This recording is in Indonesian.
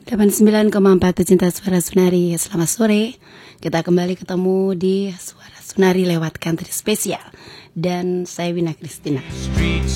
89,4 Cinta Suara Sunari. Selamat sore. Kita kembali ketemu di Suara Sunari lewat Country Spesial. Dan saya Wina Kristina.